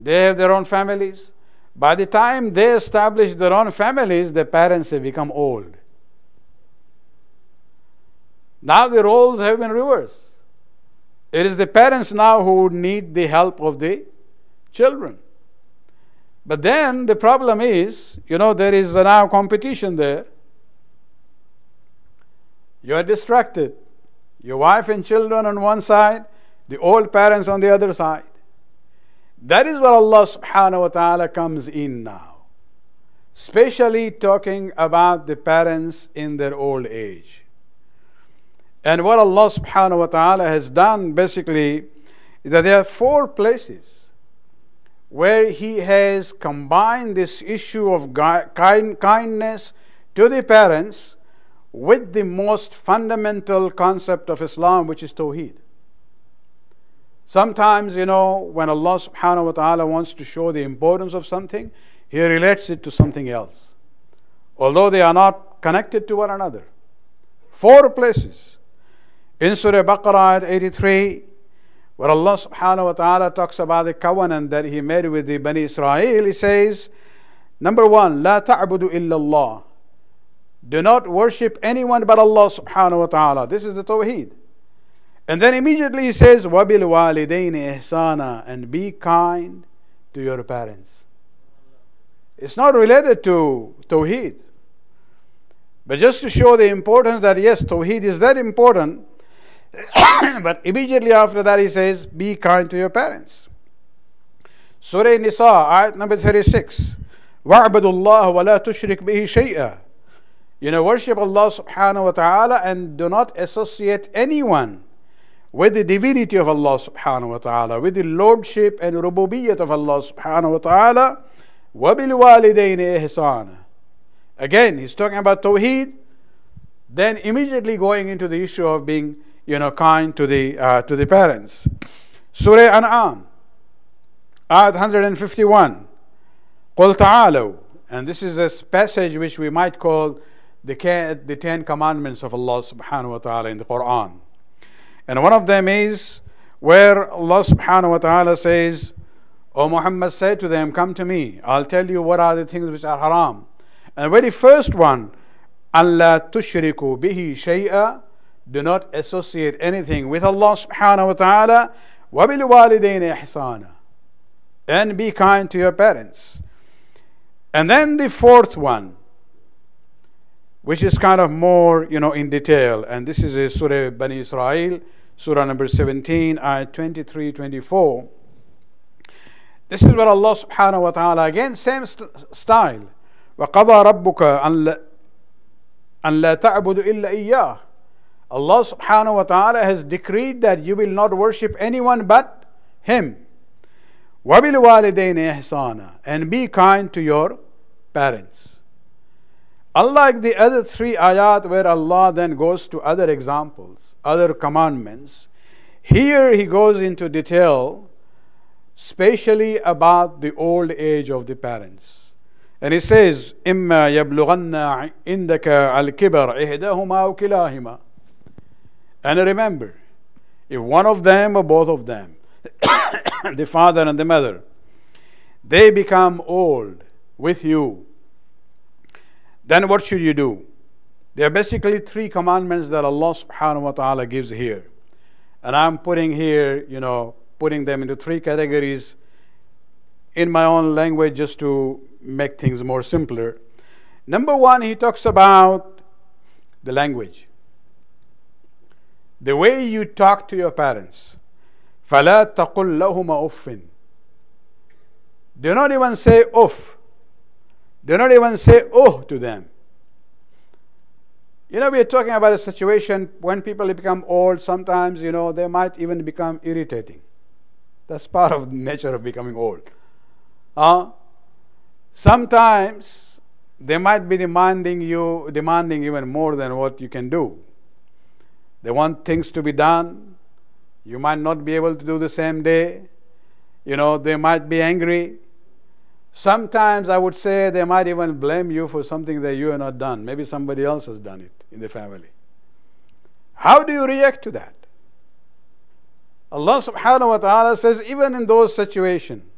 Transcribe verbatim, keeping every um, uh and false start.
They have their own families. By the time they establish their own families, the parents have become old. Now the roles have been reversed. It is the parents now who need the help of the children. But then the problem is, you know, there is now competition there. You are distracted. Your wife and children on one side, the old parents on the other side. That is where Allah subhanahu wa ta'ala comes in now. Especially talking about the parents in their old age. And what Allah subhanahu wa ta'ala has done basically is that there are four places where He has combined this issue of kind, kindness to the parents with the most fundamental concept of Islam, which is Tawheed. Sometimes, you know, when Allah subhanahu wa ta'ala wants to show the importance of something, He relates it to something else, although they are not connected to one another. Four places. In Surah Baqarah, eighty-three, where Allah subhanahu wa ta'ala talks about the covenant that He made with the Bani Israel, He says, number one, لا تعبدوا إلا الله. Do not worship anyone but Allah subhanahu wa ta'ala. This is the Tawheed. And then immediately He says, وَبِالْوَالِدَيْنِ إِحْسَانًا, and be kind to your parents. It's not related to Tawheed. But just to show the importance that yes, Tawheed is that important, but immediately after that He says, be kind to your parents. Surah Nisa, ayat number thirty-six. وَاعْبُدُوا اللَّهَ وَلَا تُشْرِكْ بِهِ شَيْئًا. You know, worship Allah subhanahu wa ta'ala and do not associate anyone with the divinity of Allah subhanahu wa ta'ala, with the lordship and rububiyyat of Allah subhanahu wa ta'ala. وَبِالْوَالِدَيْنِ إِحْسَانًا. Again, He's talking about Tawheed, then immediately going into the issue of being, you know, kind to the uh, to the parents. Surah An'am, ayat one hundred fifty-one. قُلْ تَعَالَوْا. And this is a passage which we might call the, the Ten Commandments of Allah subhanahu wa ta'ala in the Quran. And one of them is where Allah subhanahu wa ta'ala says, O Muhammad, say to them, come to me, I'll tell you what are the things which are haram. And the very first one, أَلَّا تُشْرِكُوا بِهِ شَيْئًا. Do not associate anything with Allah subhanahu wa ta'ala. وَبِالْوَالِدَيْنِ إِحْسَانًا. And be kind to your parents. And then the fourth one, which is kind of more, you know, in detail. And this is a Surah Bani Israel, Surah number seventeen, ayat twenty-three, twenty-four. This is where Allah subhanahu wa ta'ala, again, same st- style. وَقَضَى رَبُّكَ أَن لَا تَعْبُدُ إِلَّا إِيَّاهُ. Allah subhanahu wa ta'ala has decreed that you will not worship anyone but Him. وَبِالْوَالِدَيْنِ إِحْسَانًا. And be kind to your parents. Unlike the other three ayat where Allah then goes to other examples, other commandments, here He goes into detail, especially about the old age of the parents. And He says, إِمَّا يَبْلُغَنَّ عِنْدَكَ الْكِبَرَ إِحْدَاهُمَا أَوْ كِلَاهُمَا. And remember, if one of them or both of them, the father and the mother, they become old with you, then what should you do? There are basically three commandments that Allah subhanahu wa ta'ala gives here. And I'm putting here, you know, putting them into three categories in my own language just to make things more simpler. Number one, He talks about the language. The way you talk to your parents. فَلَا تَقُلْ لَهُمَا أُفٍّ. Do not even say uff. Do not even say oh to them. You know, we are talking about a situation when people become old, sometimes, you know, they might even become irritating. That's part of the nature of becoming old. Uh, sometimes they might be demanding you, demanding even more than what you can do. They want things to be done. You might not be able to do the same day. You know, they might be angry. Sometimes I would say they might even blame you for something that you have not done. Maybe somebody else has done it in the family. How do you react to that? Allah subhanahu wa ta'ala says, even in those situations,